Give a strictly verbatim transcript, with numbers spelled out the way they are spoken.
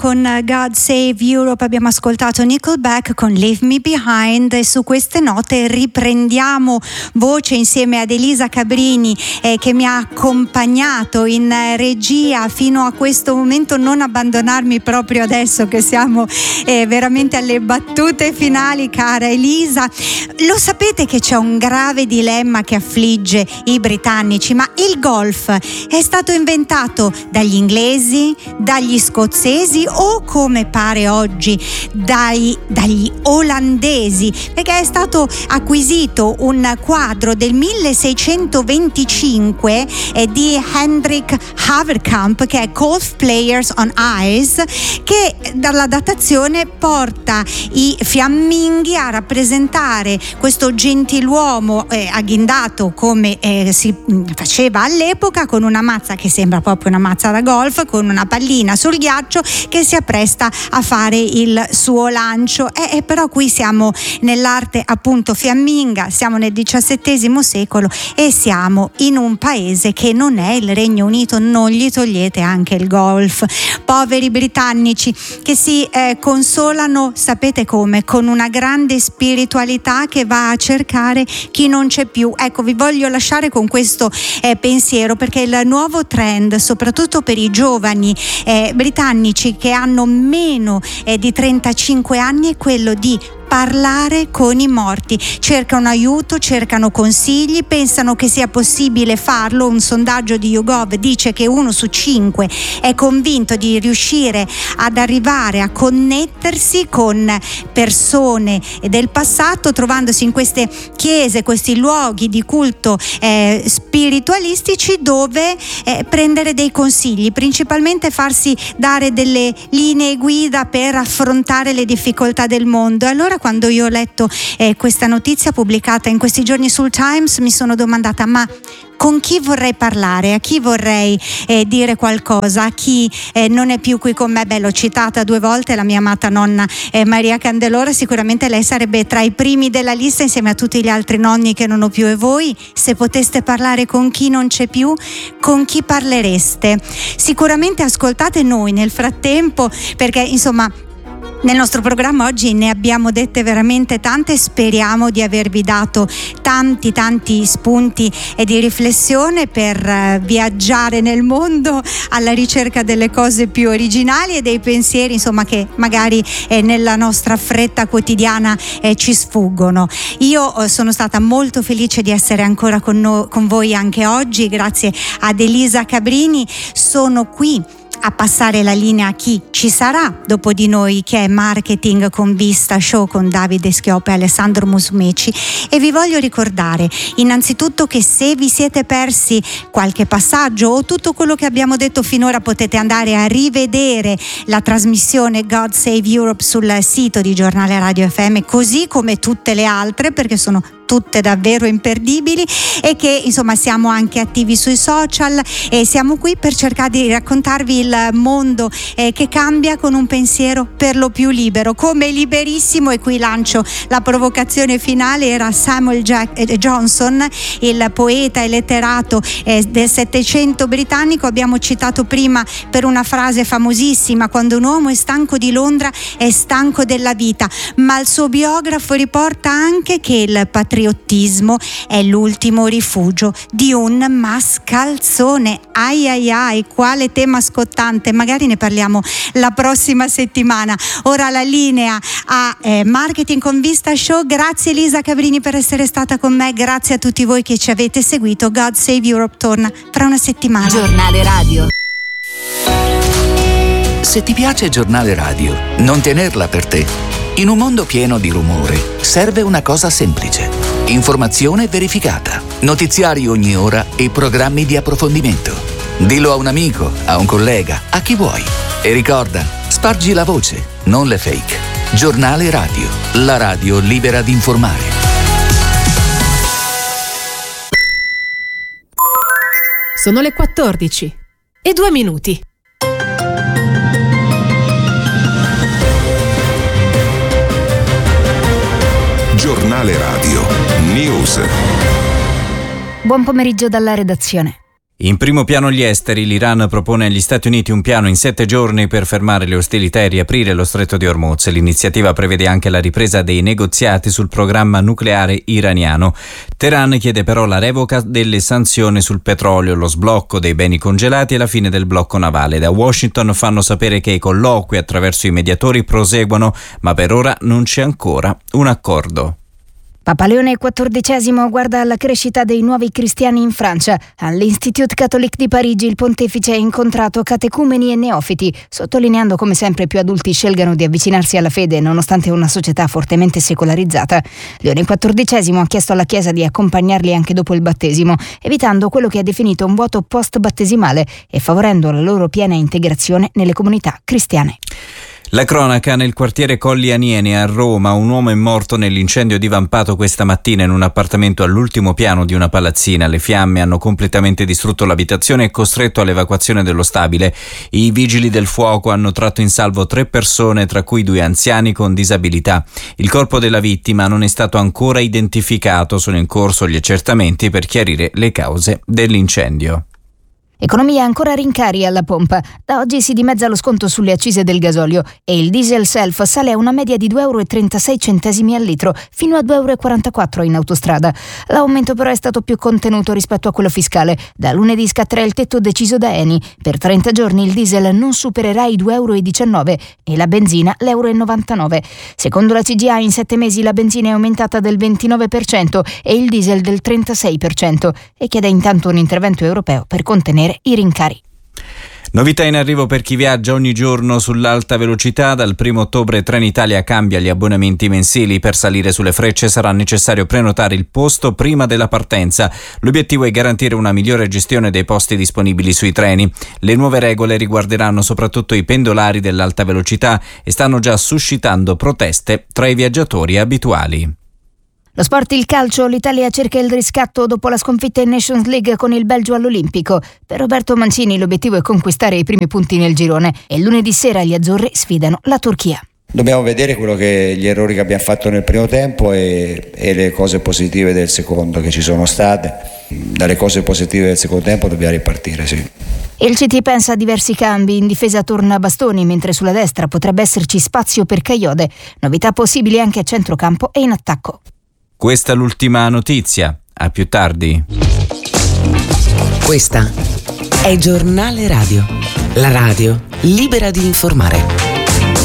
Con God Save Europe abbiamo ascoltato Nickelback con Leave Me Behind, e su queste note riprendiamo voce insieme ad Elisa Cabrini eh, che mi ha accompagnato in regia fino a questo momento. Non abbandonarmi proprio adesso che siamo eh, veramente alle battute finali, cara Elisa. Lo sapete che c'è un grave dilemma che affligge i britannici, ma il golf è stato inventato dagli inglesi, dagli scozzesi o, come pare oggi, dai, dagli olandesi, perché è stato acquisito un quadro del milleseicentoventicinque eh, di Hendrik Haverkamp, che è Golf Players on Ice, che dalla datazione porta i fiamminghi a rappresentare questo gentiluomo eh, agghindato come eh, si faceva all'epoca, con una mazza che sembra proprio una mazza da golf, con una pallina sul ghiaccio che si appresta a fare il suo lancio. E, e però qui siamo nell'arte appunto fiamminga, siamo nel diciassettesimo secolo e siamo in un paese che non è il Regno Unito. Non gli togliete anche il golf. Poveri britannici che si eh, consolano, sapete come? Con una grande spiritualità che va a cercare chi non c'è più. Ecco, vi voglio lasciare con questo eh, pensiero, perché il nuovo trend, soprattutto per i giovani eh, britannici che hanno meno eh, di trentacinque anni, è quello di parlare con i morti. Cercano aiuto, cercano consigli, pensano che sia possibile farlo. Un sondaggio di YouGov dice che uno su cinque è convinto di riuscire ad arrivare a connettersi con persone del passato, trovandosi in queste chiese, questi luoghi di culto eh, spiritualistici, dove eh, prendere dei consigli, principalmente farsi dare delle linee guida per affrontare le difficoltà del mondo. Allora, quando io ho letto eh, questa notizia pubblicata in questi giorni sul Times, mi sono domandata: ma con chi vorrei parlare? A chi vorrei eh, dire qualcosa? A chi eh, non è più qui con me? Beh, l'ho citata due volte, la mia amata nonna eh, Maria Candelora. Sicuramente lei sarebbe tra i primi della lista, insieme a tutti gli altri nonni che non ho più. E voi, se poteste parlare con chi non c'è più, con chi parlereste? Sicuramente ascoltate noi nel frattempo, perché insomma nel nostro programma oggi ne abbiamo dette veramente tante. Speriamo di avervi dato tanti tanti spunti e di riflessione per uh, viaggiare nel mondo alla ricerca delle cose più originali e dei pensieri, insomma, che magari eh, nella nostra fretta quotidiana eh, ci sfuggono. Io eh, sono stata molto felice di essere ancora con, no- con voi anche oggi, grazie ad Elisa Cabrini. Sono qui a passare la linea a chi ci sarà dopo di noi, che è Marketing con Vista Show con Davide Schioppa e Alessandro Musumeci. E vi voglio ricordare innanzitutto che se vi siete persi qualche passaggio o tutto quello che abbiamo detto finora, potete andare a rivedere la trasmissione God Save Europe sul sito di Giornale Radio F M, così come tutte le altre, perché sono tutte davvero imperdibili, e che insomma siamo anche attivi sui social e siamo qui per cercare di raccontarvi il mondo eh, che cambia con un pensiero per lo più libero, come liberissimo. E qui lancio la provocazione finale. Era Samuel Jack- eh, Johnson, il poeta e letterato eh, del Settecento britannico. Abbiamo citato prima per una frase famosissima: quando un uomo è stanco di Londra è stanco della vita. Ma il suo biografo riporta anche che il patriottismo è l'ultimo rifugio di un mascalzone. Ai ai ai, quale tema scottante, magari ne parliamo la prossima settimana. Ora la linea a eh, Marketing con Vista Show. Grazie Elisa Cabrini per essere stata con me, grazie a tutti voi che ci avete seguito. God Save Europe torna fra una settimana. Giornale Radio. Se ti piace Giornale Radio, non tenerla per te. In un mondo pieno di rumore, serve una cosa semplice: informazione verificata, notiziari ogni ora e programmi di approfondimento. Dillo a un amico, a un collega, a chi vuoi. E ricorda, spargi la voce, non le fake. Giornale Radio, la radio libera di informare. Sono le quattordici e due minuti. Giornale Radio News. Buon pomeriggio dalla redazione. In primo piano gli esteri, l'Iran propone agli Stati Uniti un piano in sette giorni per fermare le ostilità e riaprire lo stretto di Hormuz. L'iniziativa prevede anche la ripresa dei negoziati sul programma nucleare iraniano. Teheran chiede però la revoca delle sanzioni sul petrolio, lo sblocco dei beni congelati e la fine del blocco navale. Da Washington fanno sapere che i colloqui attraverso i mediatori proseguono, ma per ora non c'è ancora un accordo. Papa Leone quattordicesimo guarda alla crescita dei nuovi cristiani in Francia. All'Institut Catholique di Parigi il pontefice ha incontrato catecumeni e neofiti, sottolineando come sempre più adulti scelgano di avvicinarsi alla fede nonostante una società fortemente secolarizzata. Leone quattordicesimo ha chiesto alla Chiesa di accompagnarli anche dopo il battesimo, evitando quello che ha definito un vuoto post-battesimale e favorendo la loro piena integrazione nelle comunità cristiane. La cronaca: nel quartiere Colli Aniene a Roma un uomo è morto nell'incendio divampato questa mattina in un appartamento all'ultimo piano di una palazzina. Le fiamme hanno completamente distrutto l'abitazione e costretto all'evacuazione dello stabile. I vigili del fuoco hanno tratto in salvo tre persone, tra cui due anziani con disabilità. Il corpo della vittima non è stato ancora identificato, sono in corso gli accertamenti per chiarire le cause dell'incendio. Economia, ancora rincari alla pompa. Da oggi si dimezza lo sconto sulle accise del gasolio e il diesel self sale a una media di due virgola trentasei euro al litro, fino a due virgola quarantaquattro euro in autostrada. L'aumento però è stato più contenuto rispetto a quello fiscale. Da lunedì scatterà il tetto deciso da Eni. Per trenta giorni il diesel non supererà i due virgola diciannove euro e la benzina l'euro e novantanove. Secondo la C G I in sette mesi la benzina è aumentata del ventinove per cento e il diesel del trentasei per cento e chiede intanto un intervento europeo per contenere i rincari. Novità in arrivo per chi viaggia ogni giorno sull'alta velocità. Dal primo ottobre Trenitalia cambia gli abbonamenti mensili. Per salire sulle Frecce sarà necessario prenotare il posto prima della partenza. L'obiettivo è garantire una migliore gestione dei posti disponibili sui treni. Le nuove regole riguarderanno soprattutto i pendolari dell'alta velocità e stanno già suscitando proteste tra i viaggiatori abituali. Lo sport, il calcio, l'Italia cerca il riscatto dopo la sconfitta in Nations League con il Belgio all'Olimpico. Per Roberto Mancini l'obiettivo è conquistare i primi punti nel girone e lunedì sera gli azzurri sfidano la Turchia. Dobbiamo vedere quello che gli errori che abbiamo fatto nel primo tempo e, e le cose positive del secondo che ci sono state. Dalle cose positive del secondo tempo dobbiamo ripartire, sì. Il C T pensa a diversi cambi. In difesa torna Bastoni, mentre sulla destra potrebbe esserci spazio per Caiode. Novità possibili anche a centrocampo e in attacco. Questa è l'ultima notizia. A più tardi. Questa è Giornale Radio. La radio libera di informare.